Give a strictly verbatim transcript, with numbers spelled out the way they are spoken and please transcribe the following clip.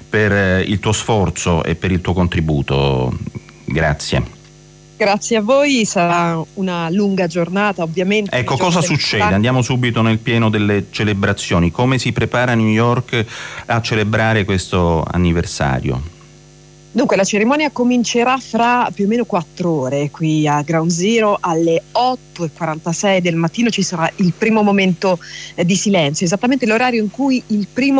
per eh, il tuo sforzo e per il tuo contributo. Grazie. Grazie a voi, sarà una lunga giornata ovviamente. Ecco, cosa succede? Andiamo subito nel pieno delle celebrazioni. Come si prepara New York a celebrare questo anniversario? Dunque, la cerimonia comincerà fra più o meno quattro ore qui a Ground Zero. Alle otto e quarantasei del mattino ci sarà il primo momento eh, di silenzio, esattamente l'orario in cui il primo